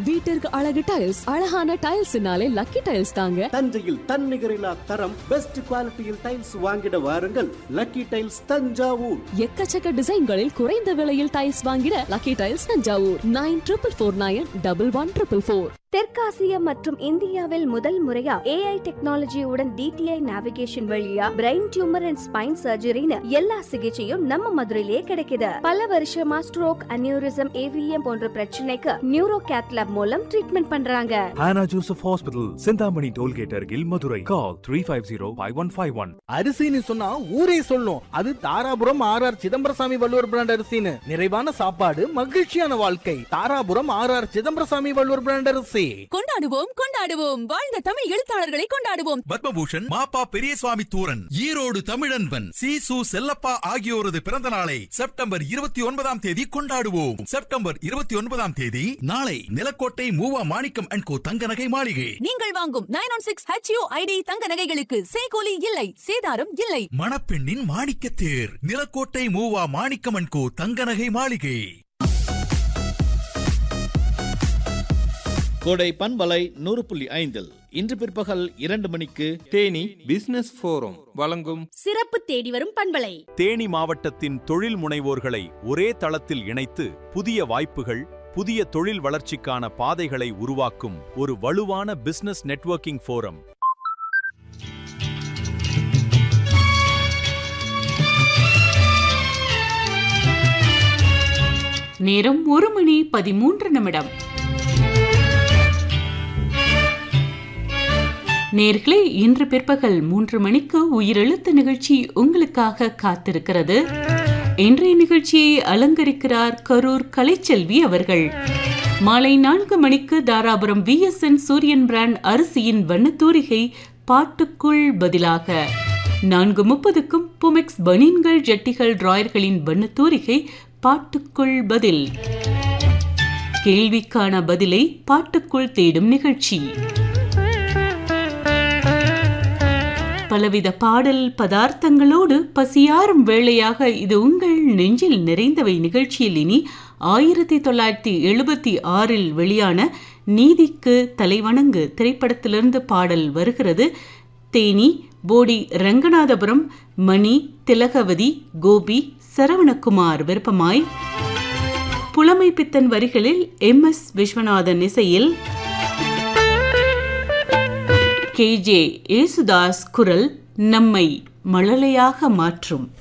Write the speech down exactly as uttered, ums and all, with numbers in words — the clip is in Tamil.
வீட்டிற்கு அழகு டைல்ஸ், அழகான டைல்ஸ்னாலே லக்கி டைல்ஸ் தாங்க. தஞ்சையில் தன்னிகரில்லா தரம், பெஸ்ட் குவாலிட்டியில் டைல்ஸ் வாங்கிட வாருங்கள். Lucky tiles Thanjavur. எக்கச்சக்க டிசைன்களில் குறைந்த விலையில் டைல்ஸ் வாங்கிட lucky tiles Thanjavur. Nine triple four nine double one triple four. தெற்காசியா மற்றும் இந்தியாவில் முதல் முறையா ஏஐ டெக்னாலஜியுடன் டிடிஐ நேவிகேஷன் வழியா பிரெயின் டியூமர் அண்ட் ஸ்பைன் சர்ஜரின்னு எல்லா சிகிச்சையும் நம்ம மதுரையிலேயே கிடைக்குது. பல வருஷமா ஸ்ட்ரோக், அனியூரிசம், ஏவிஎம் போன்ற பிரச்சனைக்கு நியூரோ கேத் லேப் மூலம் ட்ரீட்மெண்ட் பண்றாங்க. Hannah Joseph Hospital, Chintamani tollgate அருகில், மதுரை. கால் three five zero five one five one. அரிசின்னு சொன்னா ஊரே சொல்லும். அது Dharapuram R R Chidambarasamy Valluvar brand அரிசின்னு. நிறைவான சாப்பாடு, மகிழ்ச்சியான வாழ்க்கை. Dharapuram R R Chidambarasamy Valluvar brand அரிசி. கொண்டாடுவோம் கொண்டாடுவோம் வாழ்ந்த தமிழ் எழுத்தாளர்களை கொண்டாடுவோம். பத்மபூஷன் மாப்பா பெரியசுவாமி தூரன், ஈரோடு தமிழன்பன், சி சு செல்லப்பா ஆகியோரது பிறந்த நாளை செப்டம்பர் இருபத்தி ஒன்பதாம் தேதி கொண்டாடுவோம். செப்டம்பர் இருபத்தி ஒன்பதாம் தேதி நாளை நிலக்கோட்டை மூவா மாணிக்கம் அண்ட் கோ தங்க நகை மாளிகை. நீங்கள் வாங்கும் nine one six H U ID தங்க நகைகளுக்கு சேகோலி இல்லை, சேதாரம் இல்லை. மணப்பெண்ணின் மாணிக்க தேர், நிலக்கோட்டை மூவா மாணிக்கம் அண்ட் கோ தங்க நகை மாளிகை. கோடை பண்பலை நூறு புள்ளி ஐந்தில் இன்று பிற்பகல் இரண்டு மணிக்கு தேனி பிசினஸ் போரம் வழங்கும் சிறப்பு தேடி வரும் பண்பலை. தேனி மாவட்டத்தின் தொழில் முனைவோர்களை ஒரே தளத்தில் இணைத்து புதிய வாய்ப்புகள், புதிய தொழில் வளர்ச்சிக்கான பாதைகளை உருவாக்கும் ஒரு வலுவான பிசினஸ் நெட்வொர்க்கிங் போரம். நேரம் ஒரு மணி பதிமூன்று நிமிடம். நேர்களே, இன்று பிற்பகல் மூன்று மணிக்கு உயிரெழுத்து நிகழ்ச்சி உங்களுக்காக காத்திருக்கிறது. இன்றைய நிகழ்ச்சியை அலங்கரிக்கிறார் கரூர் கலைச்செல்வி அவர்கள். மாலை நான்கு மணிக்கு தாராபுரம் வி எஸ் என் சூரியன் பிராண்ட் அரிசியின் வண்ணத்தூரிகை பாட்டுக்குள் பதிலாக. நான்கு முப்பதுக்கும் புமெக்ஸ் பனியன்கள், ஜட்டிகள், டிராயர்களின் வண்ணத்தூரிகை பாட்டுக்குள் பதில். கேள்விக்கான பதிலை பாட்டுக்குள் தேடும் நிகழ்ச்சி. பலவித பாடல் பதார்த்தங்களோடு பசியாரும் வேளையாக இது உங்கள் நெஞ்சில் நிறைந்தவை நிகழ்ச்சியில் இனி ஆயிரத்தி தொள்ளாயிரத்தி எழுபத்தி ஆறில் வெளியான நீதிக்கு தலைவணங்கு திரைப்படத்திலிருந்து பாடல் வருகிறது. தேனி, போடி ரங்கநாதபுரம், மணி, திலகவதி, கோபி, சரவணகுமார் விருப்பமாய், புலமை பித்தன் வரிகளில் எம் எஸ் விஸ்வநாதன் இசையில் கே ஜே ஏசுதாஸ் குரல் நம்மை மழலையாக மாற்றும்.